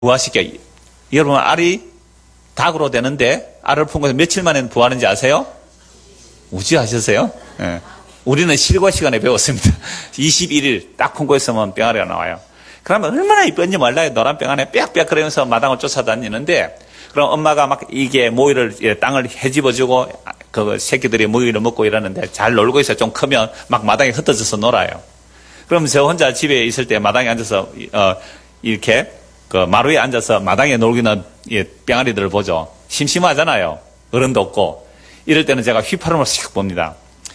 부화시켜. 여러분, 알이 닭으로 되는데 알을 품고서 며칠 만에 부화하는지 아세요? 우지하셨어요? 네. 우리는 실과 시간에 배웠습니다. 21일 딱 품고 있으면 병아리가 나와요. 그러면 얼마나 이쁜지 몰라요. 노란 병 안에 빽빽 거리면서 마당을 쫓아다니는데, 그럼 엄마가 막 이게 모이를, 땅을 헤집어주고, 그 새끼들이 모이를 먹고 이러는데 잘 놀고 있어요. 좀 크면 막 마당에 흩어져서 놀아요. 그럼 저 혼자 집에 있을 때 마당에 앉아서, 이렇게, 그 마루에 앉아서 마당에 놀기는 병아리들을 보죠. 심심하잖아요. 어른도 없고. 이럴 때는 제가 휘파람을 싹 봅니다.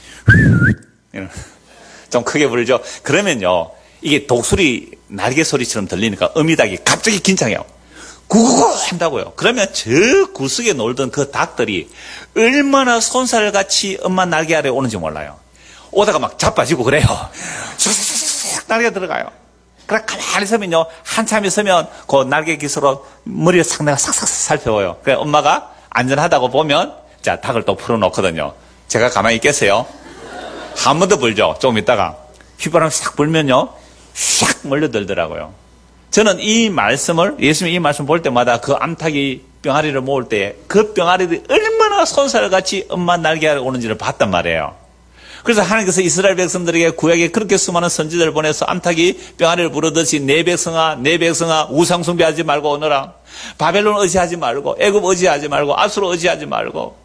좀 크게 불죠. 그러면요, 이게 독수리 날개 소리처럼 들리니까 어미닭이 갑자기 긴장해요. 구구구 한다고요. 그러면 저 구석에 놀던 그 닭들이 얼마나 손살같이 엄마 날개 아래 오는지 몰라요. 오다가 막 자빠지고 그래요. 쑥쑥쑥 날개 들어가요. 그래 가만히 서면요, 한참 있으면 그 날개 기스로 머리를 싹 내가 싹싹 살펴봐요. 그래 엄마가 안전하다고 보면 자 닭을 또 풀어놓거든요. 제가 가만히 있겠어요? 한 번 더 불죠. 조금 있다가 휘바람 싹 불면요, 샥 몰려들더라고요. 저는 이 말씀을, 예수님 이 말씀 볼 때마다 그 암탉이 병아리를 모을 때 그 병아리들이 얼마나 손살같이 엄마 날개 아래 오는지를 봤단 말이에요. 그래서 하나님께서 이스라엘 백성들에게 구약에 그렇게 수많은 선지자를 보내서 암탉이 병아리를 부르듯이 내 백성아 우상 숭배하지 말고 오너라. 바벨론 의지하지 말고 애굽 의지하지 말고 아수르 의지하지 말고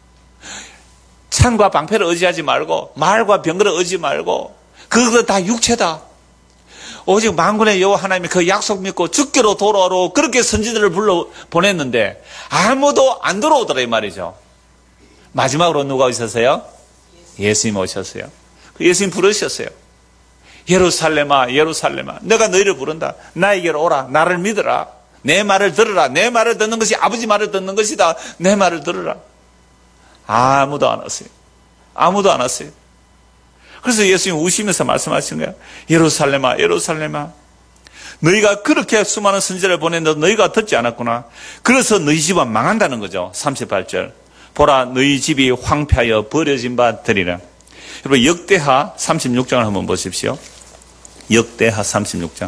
창과 방패를 의지하지 말고 말과 병거를 의지 말고 그거 다 육체다. 오직 만군의 여호와 하나님이 그 약속 믿고 주께로 돌아오라고 그렇게 선지자를 불러 보냈는데 아무도 안 들어오더라 이 말이죠. 마지막으로 누가 오셨어요? 예수님 오셨어요. 예수님 부르셨어요. 예루살렘아 예루살렘아 내가 너희를 부른다. 나에게로 오라. 나를 믿어라. 내 말을 들으라. 내 말을 듣는 것이 아버지 말을 듣는 것이다. 내 말을 들으라. 아무도 안 왔어요. 아무도 안 왔어요. 그래서 예수님 우시면서 말씀하신 거예요. 예루살렘아 예루살렘아 너희가 그렇게 수많은 선지자를 보냈는데 너희가 듣지 않았구나. 그래서 너희 집은 망한다는 거죠. 38절 보라 너희 집이 황폐하여 버려진 바 되리라. 여러분 역대하 36장을 한번 보십시오. 역대하 36장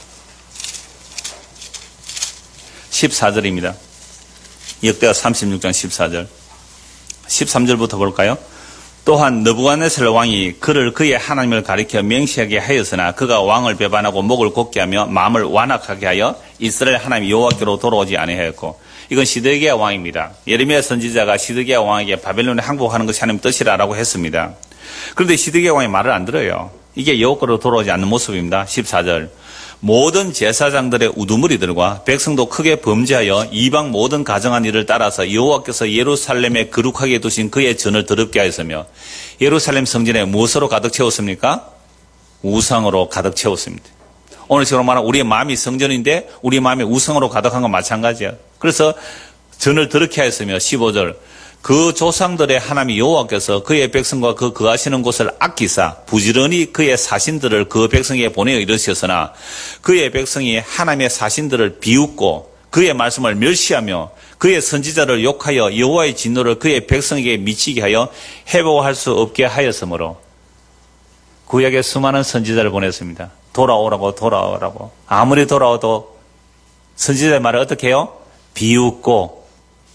14절입니다. 역대하 36장 14절 13절부터 볼까요? 또한 느부갓네살 왕이 그를 그의 하나님을 가리켜 맹세하게 하였으나 그가 왕을 배반하고 목을 곧게 하며 마음을 완악하게 하여 이스라엘 하나님 여호와께로 돌아오지 아니하였고 이건 시드기야 왕입니다. 예레미야 선지자가 시드기야 왕에게 바벨론에 항복하는 것이 하나님 뜻이라고 했습니다. 그런데 시드기야 왕이 말을 안 들어요. 이게 여호와께로 돌아오지 않는 모습입니다. 14절 모든 제사장들의 우두머리들과 백성도 크게 범죄하여 이방 모든 가정한 일을 따라서 여호와께서 예루살렘에 거룩하게 두신 그의 전을 더럽게 하였으며 예루살렘 성전에 무엇으로 가득 채웠습니까? 우상으로 가득 채웠습니다. 오늘 지금 말하는 우리의 마음이 성전인데 우리 마음이 우상으로 가득한 건 마찬가지예요. 그래서 전을 더럽게 하였으며 15절 그 조상들의 하나님 여호와께서 그의 백성과 그 거하시는 곳을 아끼사 부지런히 그의 사신들을 그 백성에게 보내어 이르셨으나 그의 백성이 하나님의 사신들을 비웃고 그의 말씀을 멸시하며 그의 선지자를 욕하여 여호와의 진노를 그의 백성에게 미치게 하여 회복할 수 없게 하였으므로 구약에 수많은 선지자를 보냈습니다. 돌아오라고 아무리 돌아와도 선지자의 말을 어떻게 해요? 비웃고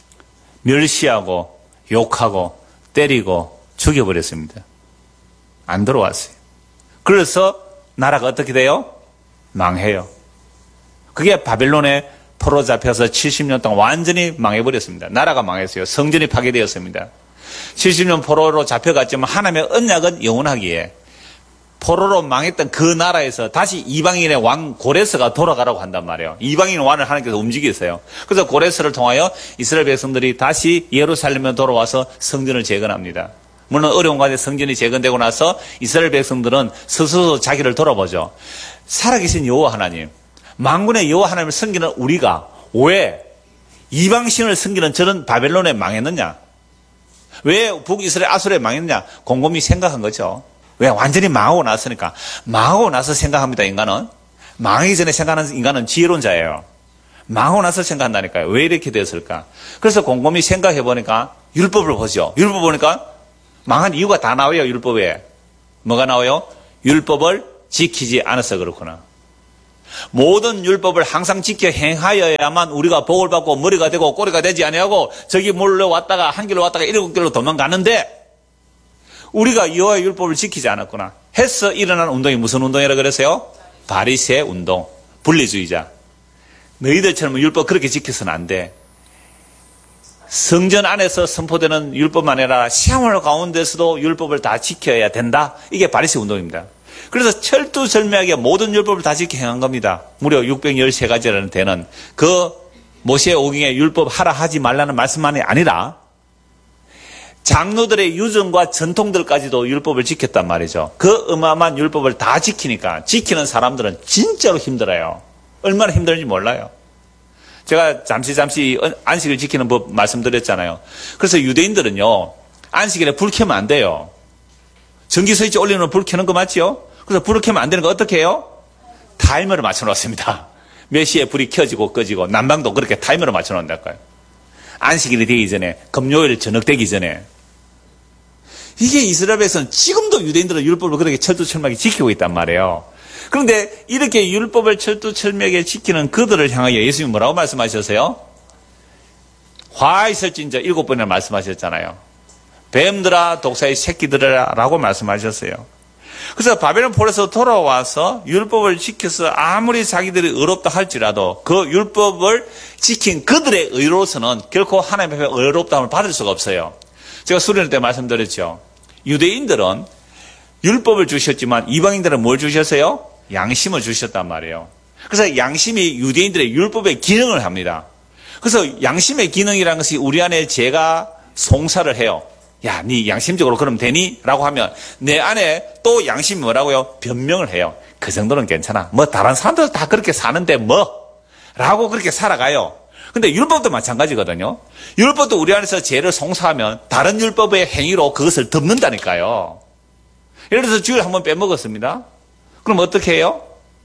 멸시하고 욕하고 때리고 죽여버렸습니다. 안 들어왔어요. 그래서 나라가 어떻게 돼요? 망해요. 그게 바벨론에 포로 잡혀서 70년 동안 완전히 망해버렸습니다. 나라가 망했어요. 성전이 파괴되었습니다. 70년 포로로 잡혀갔지만 하나님의 언약은 영원하기에 포로로 망했던 그 나라에서 다시 이방인의 왕 고레스가 돌아가라고 한단 말이에요. 이방인 왕을 하나님께서 움직이세요. 그래서 고레스를 통하여 이스라엘 백성들이 다시 예루살렘에 돌아와서 성전을 재건합니다. 물론 어려운 가운데 성전이 재건되고 나서 이스라엘 백성들은 스스로 자기를 돌아보죠. 살아계신 여호와 하나님, 만군의 여호와 하나님을 섬기는 우리가 왜 이방신을 섬기는 저런 바벨론에 망했느냐? 왜 북이스라엘 아수르에 망했느냐? 곰곰이 생각한 거죠. 왜? 완전히 망하고 났으니까. 망하고 나서 생각합니다, 인간은. 망하기 전에 생각하는 인간은 지혜론자예요. 망하고 나서 생각한다니까요. 왜 이렇게 됐을까? 그래서 곰곰이 생각해보니까 율법을 보죠. 율법 보니까 망한 이유가 다 나와요, 율법에. 뭐가 나와요? 율법을 지키지 않아서 그렇구나. 모든 율법을 항상 지켜 행하여야만 우리가 복을 받고 머리가 되고 꼬리가 되지 아니하고 저기 몰려왔다가 한 길로 왔다가 7길로 도망가는데 우리가 여호와의 율법을 지키지 않았구나 해서 일어난 운동이 무슨 운동이라 그랬어요? 바리새 운동, 분리주의자. 너희들처럼 율법 그렇게 지켜서는 안 돼. 성전 안에서 선포되는 율법만 아니라 생활 가운데서도 율법을 다 지켜야 된다. 이게 바리새 운동입니다. 그래서 철두철미하게 모든 율법을 다 지켜 행한 겁니다. 무려 613가지라는 되는 그 모세 오경의 율법 하라 하지 말라는 말씀만이 아니라 장로들의 유전과 전통들까지도 율법을 지켰단 말이죠. 그 어마어마한 율법을 다 지키니까 지키는 사람들은 진짜로 힘들어요. 얼마나 힘들는지 몰라요. 제가 잠시 안식을 지키는 법 말씀드렸잖아요. 그래서 유대인들은요, 안식일에 불 켜면 안 돼요. 전기 스위치 올리면 불 켜는 거 맞지요? 그래서 불을 켜면 안 되는 거 어떻게 해요? 타이머를 맞춰 놓습니다. 몇 시에 불이 켜지고 꺼지고, 난방도 그렇게 타이머를 맞춰 놓는다고요. 안식일이 되기 전에, 금요일 저녁 되기 전에. 이게 이스라엘에서는 지금도 유대인들은 율법을 그렇게 철두철미하게 지키고 있단 말이에요. 그런데 이렇게 율법을 철두철미하게 지키는 그들을 향하여 예수님이 뭐라고 말씀하셨어요? 화 있을진저 7번이나 말씀하셨잖아요. 뱀들아 독사의 새끼들아 라고 말씀하셨어요. 그래서 바벨론 폴에서 돌아와서 율법을 지켜서 아무리 자기들이 의롭다 할지라도 그 율법을 지킨 그들의 의로서는 결코 하나님 앞에 의롭다함을 받을 수가 없어요. 제가 수련회 때 말씀드렸죠. 유대인들은 율법을 주셨지만 이방인들은 뭘 주셨어요? 양심을 주셨단 말이에요. 그래서 양심이 유대인들의 율법의 기능을 합니다. 그래서 양심의 기능이라는 것이 우리 안에 죄가 송사를 해요. 야, 네 양심적으로 그러면 되니? 라고 하면 내 안에 또 양심이 뭐라고요? 변명을 해요. 그 정도는 괜찮아. 뭐 다른 사람들도 다 그렇게 사는데 뭐? 라고 그렇게 살아가요. 근데 율법도 마찬가지거든요. 율법도 우리 안에서 죄를 송사하면 다른 율법의 행위로 그것을 덮는다니까요. 예를 들어서 주일 한번 빼먹었습니다. 그럼 어떻게 해요?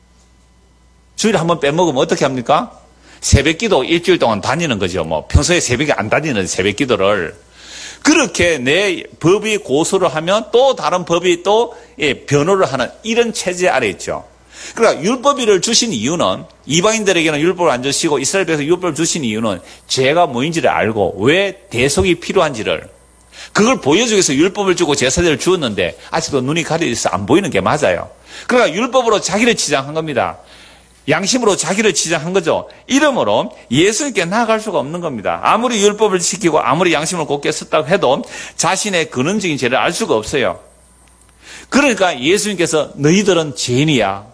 주일 한번 빼먹으면 어떻게 합니까? 새벽기도 일주일 동안 다니는 거죠. 뭐 평소에 새벽에 안 다니는 새벽기도를. 그렇게 내 법이 고소를 하면 또 다른 법이 또 변호를 하는 이런 체제 아래 있죠. 그러니까 율법을 주신 이유는 이방인들에게는 율법을 안 주시고 이스라엘에서 율법을 주신 이유는 죄가 뭐인지를 알고 왜 대속이 필요한지를 그걸 보여주기 위해서 율법을 주고 제사제를 주었는데 아직도 눈이 가려져서 안 보이는 게 맞아요. 그러니까 율법으로 자기를 치장한 겁니다. 양심으로 자기를 치장한 거죠. 이러므로 예수님께 나아갈 수가 없는 겁니다. 아무리 율법을 지키고 아무리 양심을 곱게 썼다고 해도 자신의 근원적인 죄를 알 수가 없어요. 그러니까 예수님께서 너희들은 죄인이야.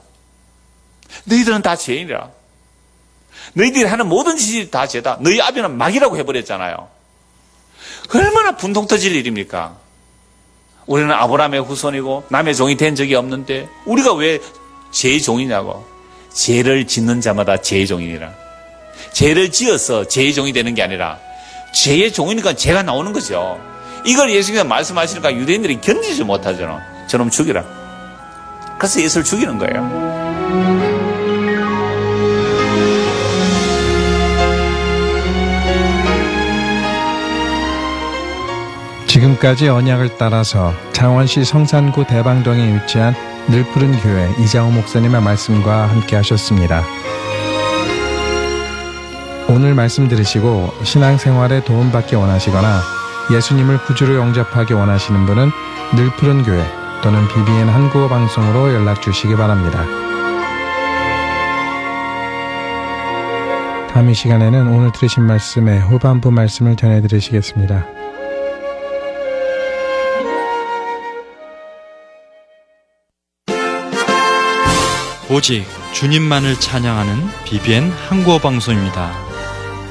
너희들은 다 죄인이라. 너희들이 하는 모든 짓이 다 죄다. 너희 아비는 마귀라고 해버렸잖아요. 얼마나 분통 터질 일입니까? 우리는 아브라함의 후손이고 남의 종이 된 적이 없는데 우리가 왜 죄의 종이냐고. 죄를 짓는 자마다 죄의 종이니라. 죄를 지어서 죄의 종이 되는 게 아니라 죄의 종이니까 죄가 나오는 거죠. 이걸 예수님께서 말씀하시니까 유대인들이 견디지 못하잖아. 저놈 죽이라. 그래서 예수를 죽이는 거예요. 지금까지 언약을 따라서 창원시 성산구 대방동에 위치한 늘푸른 교회 이장호 목사님의 말씀과 함께 하셨습니다. 오늘 말씀 들으시고 신앙생활에 도움받기 원하시거나 예수님을 구주로 영접하기 원하시는 분은 늘푸른 교회 또는 BBN 한국어 방송으로 연락 주시기 바랍니다. 다음 이 시간에는 오늘 들으신 말씀의 후반부 말씀을 전해드리시겠습니다. 오직 주님만을 찬양하는 BBN 한국어 방송입니다.